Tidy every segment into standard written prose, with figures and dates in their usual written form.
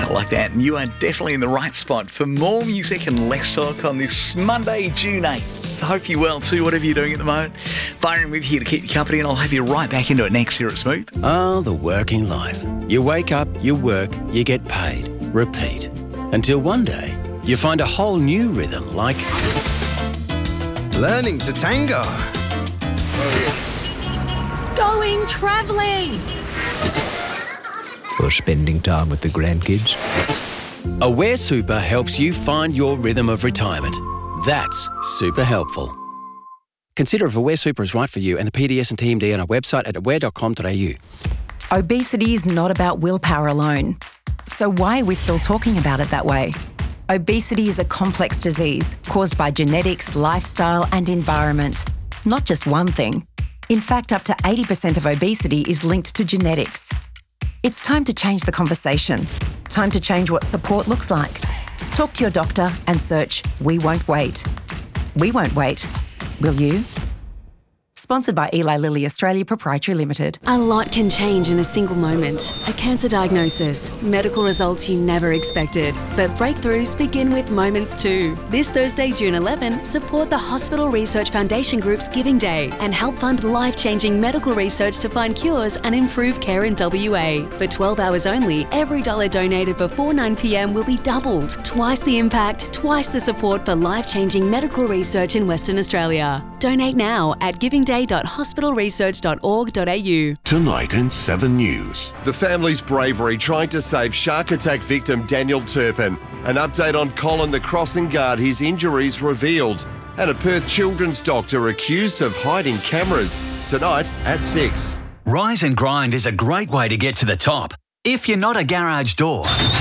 out like that, and you are definitely in the right spot for more music and less talk on this Monday, June 8th. Hope you're well too, whatever you're doing at the moment. Byron with you here to keep you company, and I'll have you right back into it next here at Smooth. Oh, the working life. You wake up, you work, you get paid. Repeat. Until one day, you find a whole new rhythm like learning to tango. Going travelling. Or spending time with the grandkids. Aware Super helps you find your rhythm of retirement. That's super helpful. Consider if Aware Super is right for you and the PDS and TMD on our website at aware.com.au. Obesity is not about willpower alone. So why are we still talking about it that way? Obesity is a complex disease caused by genetics, lifestyle and environment. Not just one thing. In fact, up to 80% of obesity is linked to genetics. It's time to change the conversation. Time to change what support looks like. Talk to your doctor and search We Won't Wait. We won't wait. Will you? Sponsored by Eli Lilly Australia Proprietary Limited. A lot can change in a single moment. A cancer diagnosis, medical results you never expected. But breakthroughs begin with moments too. This Thursday, June 11, support the Hospital Research Foundation Group's Giving Day and help fund life-changing medical research to find cures and improve care in WA. For 12 hours only, every dollar donated before 9 p.m. will be doubled. Twice the impact, twice the support for life-changing medical research in Western Australia. Donate now at givingday.hospitalresearch.org.au. Tonight in 7 News. The family's bravery trying to save shark attack victim Daniel Turpin. An update on Colin the crossing guard, his injuries revealed. And a Perth children's doctor accused of hiding cameras. Tonight at 6. Rise and Grind is a great way to get to the top. If you're not a garage door.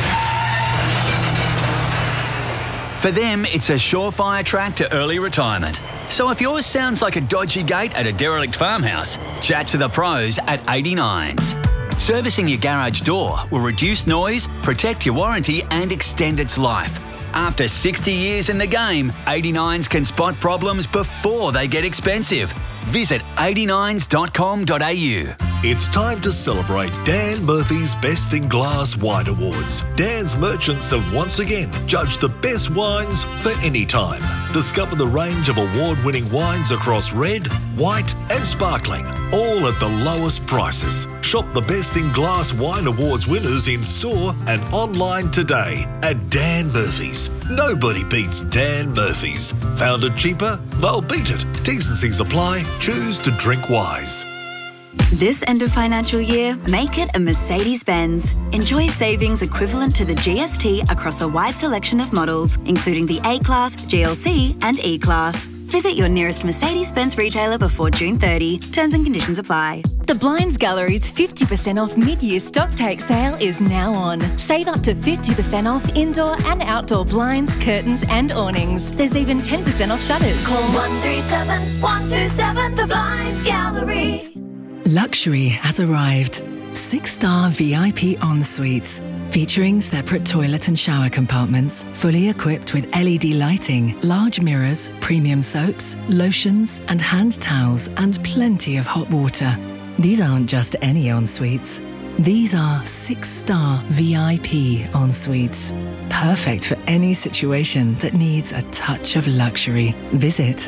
For them, it's a surefire track to early retirement. So if yours sounds like a dodgy gate at a derelict farmhouse, chat to the pros at 89s. Servicing your garage door will reduce noise, protect your warranty and extend its life. After 60 years in the game, 89s can spot problems before they get expensive. Visit 89s.com.au. It's time to celebrate Dan Murphy's Best in Glass Wine Awards. Dan's merchants have once again judged the best wines for any time. Discover the range of award-winning wines across red, white and sparkling, all at the lowest prices. Shop the Best in Glass Wine Awards winners in store and online today at Dan Murphy's. Nobody beats Dan Murphy's. Found it cheaper? They'll beat it. T's and C's apply. Choose to drink wise. This end of financial year, make it a Mercedes-Benz. Enjoy savings equivalent to the GST across a wide selection of models, including the A-Class, GLC and E-Class. Visit your nearest Mercedes-Benz retailer before June 30. Terms and conditions apply. The Blinds Gallery's 50% off mid-year stock take sale is now on. Save up to 50% off indoor and outdoor blinds, curtains and awnings. There's even 10% off shutters. Call 137 127 The Blinds Gallery. Luxury has arrived. 6-star VIP en-suites, featuring separate toilet and shower compartments, fully equipped with LED lighting, large mirrors, premium soaps, lotions and hand towels, and plenty of hot water. These aren't just any en-suites. These are 6-star VIP en-suites. Perfect for any situation that needs a touch of luxury. Visit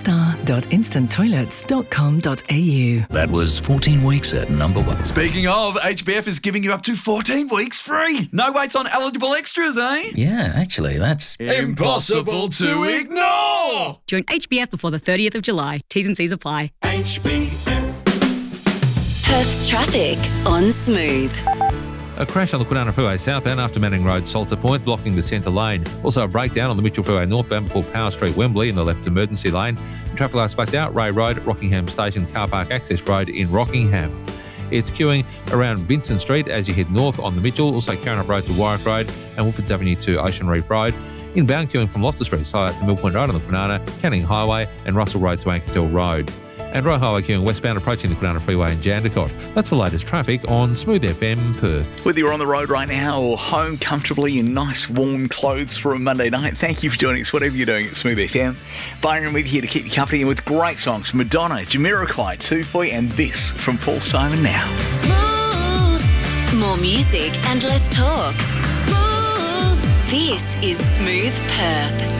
6star.instanttoilets.com.au. That was 14 weeks at number 1. Speaking of, HBF is giving you up to 14 weeks free. No waits on eligible extras, eh? Yeah, actually, that's impossible to ignore. Join HBF before the 30th of July. T's and C's apply. HBF. Perth's traffic on Smooth. A crash on the Kwinana Freeway southbound after Manning Road, Salter Point, blocking the centre lane. Also a breakdown on the Mitchell Freeway northbound before Power Street, Wembley in the left emergency lane. Traffic lights blacked out, Ray Road, Rockingham Station, Car Park Access Road in Rockingham. It's queuing around Vincent Street as you head north on the Mitchell, also Carron Road to Warwick Road and Wolfords Avenue to Ocean Reef Road. Inbound queuing from Loftus Street, so to Mill Point Road on the Kwinana, Canning Highway and Russell Road to Ankersdale Road. And Roe Highway queuing westbound approaching the Kwinana Freeway in Jandakot. That's the latest traffic on Smooth FM Perth. Whether you're on the road right now or home comfortably in nice warm clothes for a Monday night, thank you for joining us, whatever you're doing at Smooth FM. Byron with here to keep you company and with great songs. Madonna, Jamiroquai, 2 for you, and this from Paul Simon now. Smooth More music and less talk. This is Smooth Perth.